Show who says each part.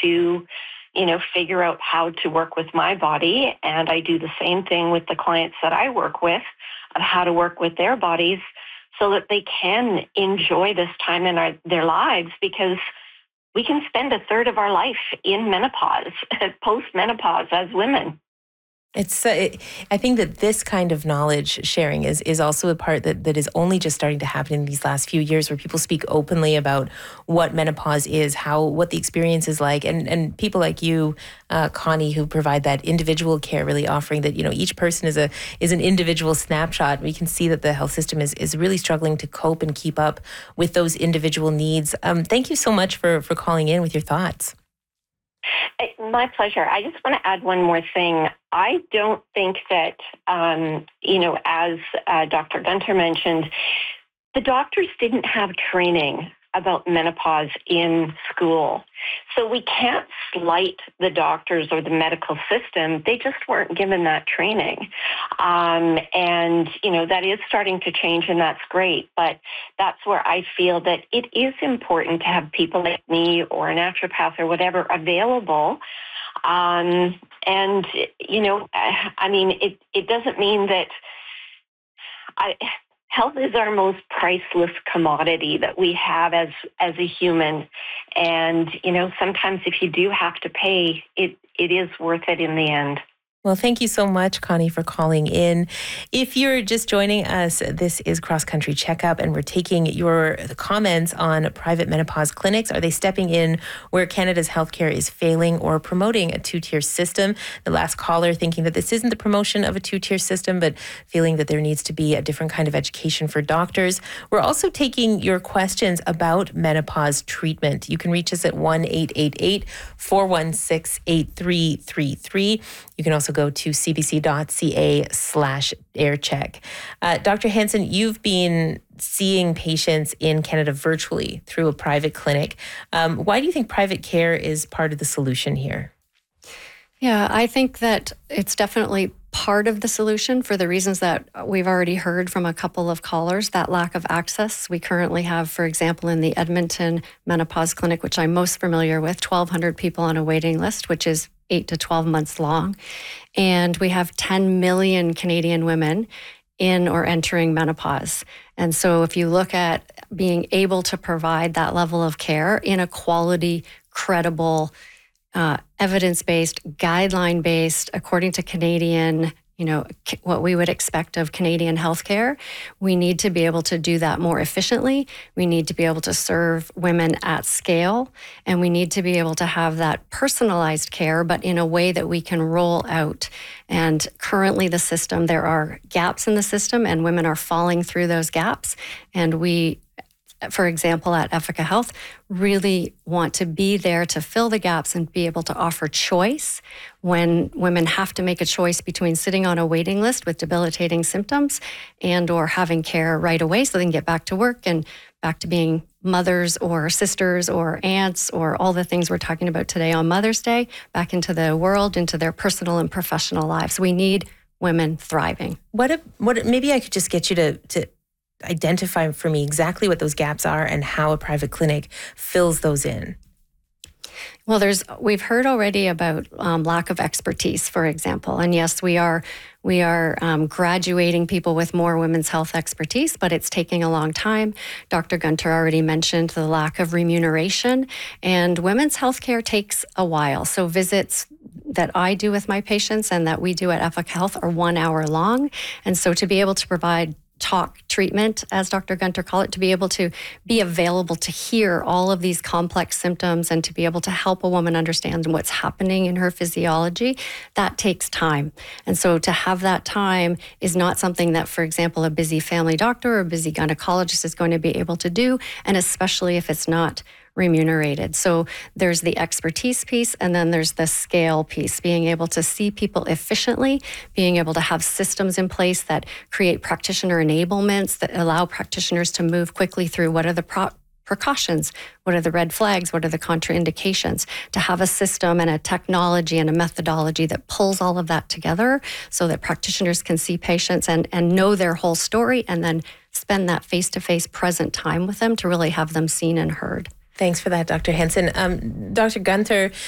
Speaker 1: to, figure out how to work with my body. And I do the same thing with the clients that I work with of how to work with their bodies so that they can enjoy this time in their lives, because we can spend a third of our life in menopause, post-menopause as women.
Speaker 2: I think that this kind of knowledge sharing is also a part that is only just starting to happen in these last few years, where people speak openly about what menopause is, what the experience is like, and people like you, Connie, who provide that individual care, really offering that each person is an individual snapshot. We can see that the health system is really struggling to cope and keep up with those individual needs. Thank you so much for calling in with your thoughts.
Speaker 1: My pleasure. I just want to add one more thing. I don't think that, as Dr. Gunter mentioned, the doctors didn't have training about menopause in school. So we can't slight the doctors or the medical system. They just weren't given that training. That is starting to change, and that's great. But that's where I feel that it is important to have people like me or a naturopath or whatever available. It doesn't mean that health is our most priceless commodity that we have as a human. And, sometimes if you do have to pay, it is worth it in the end.
Speaker 2: Well, thank you so much, Connie, for calling in. If you're just joining us, this is Cross Country Checkup, and we're taking your comments on private menopause clinics. Are they stepping in where Canada's healthcare is failing or promoting a two-tier system? The last caller thinking that this isn't the promotion of a two-tier system, but feeling that there needs to be a different kind of education for doctors. We're also taking your questions about menopause treatment. You can reach us at 1-888-416-8333. You can also go to cbc.ca/aircheck. Dr. Hansen, you've been seeing patients in Canada virtually through a private clinic. Why do you think private care is part of the solution here?
Speaker 3: Yeah, I think that it's definitely part of the solution for the reasons that we've already heard from a couple of callers, that lack of access. We currently have, for example, in the Edmonton Menopause Clinic, which I'm most familiar with, 1,200 people on a waiting list, which is 8 to 12 months long. And we have 10 million Canadian women in or entering menopause. And so if you look at being able to provide that level of care in a quality, credible, evidence-based, guideline-based, according to Canadian, what we would expect of Canadian healthcare, we need to be able to do that more efficiently. We need to be able to serve women at scale, and we need to be able to have that personalized care, but in a way that we can roll out. And currently there are gaps in the system, and women are falling through those gaps. And we, for example, at Ethica Health, really want to be there to fill the gaps and be able to offer choice when women have to make a choice between sitting on a waiting list with debilitating symptoms and or having care right away so they can get back to work and back to being mothers or sisters or aunts or all the things we're talking about today on Mother's Day, back into the world, into their personal and professional lives. We need women thriving.
Speaker 2: Maybe I could just get you to identify for me exactly what those gaps are and how a private clinic fills those in.
Speaker 3: Well, we've heard already about lack of expertise, for example. And yes, we are graduating people with more women's health expertise, but it's taking a long time. Dr. Gunter already mentioned the lack of remuneration, and women's health care takes a while. So visits that I do with my patients and that we do at Ethica Health are 1 hour long. And so to be able to provide talk treatment, as Dr. Gunter called it, to be able to be available to hear all of these complex symptoms and to be able to help a woman understand what's happening in her physiology, that takes time. And so to have that time is not something that, for example, a busy family doctor or a busy gynecologist is going to be able to do, and especially if it's not remunerated. So there's the expertise piece, and then there's the scale piece, being able to see people efficiently, being able to have systems in place that create practitioner enablements that allow practitioners to move quickly through what are the precautions, what are the red flags, what are the contraindications, to have a system and a technology and a methodology that pulls all of that together so that practitioners can see patients and know their whole story, and then spend that face-to-face present time with them to really have them seen and heard.
Speaker 2: Thanks for that, Dr. Hansen. Dr. Gunter,